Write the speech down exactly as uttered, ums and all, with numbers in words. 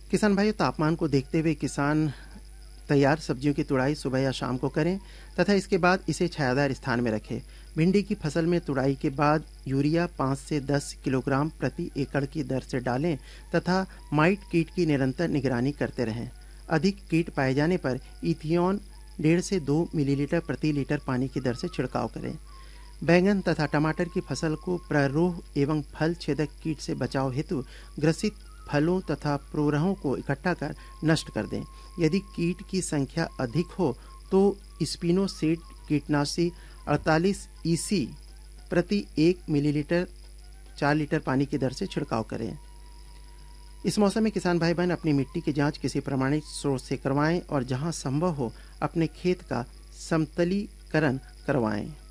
किसान भाइयों, तापमान को देखते हुए किसान तैयार सब्जियों की तुड़ाई सुबह या शाम को करें तथा इसके बाद इसे छायादार स्थान में रखें। भिंडी की फसल में तुड़ाई के बाद यूरिया पाँच से दस किलोग्राम प्रति एकड़ की दर से डालें तथा माइट कीट की निरंतर निगरानी करते रहें। अधिक कीट पाए जाने पर इथियोन डेढ़ से दो मिलीलीटर प्रति लीटर पानी की दर से छिड़काव करें। बैंगन तथा टमाटर की फसल को प्ररोह एवं फल छेदक कीट से बचाव हेतु ग्रसित फलों तथा प्रोरहों को इकट्ठा कर नष्ट कर दें। यदि कीट की संख्या अधिक हो तो स्पिनोसेड कीटनाशी अड़तालीस ईसी प्रति एक मिलीलीटर चार लीटर पानी की दर से छिड़काव करें। इस मौसम में किसान भाई बहन अपनी मिट्टी की जांच किसी प्रमाणित स्रोत से करवाएं और जहां संभव हो अपने खेत का समतलीकरण करवाएं।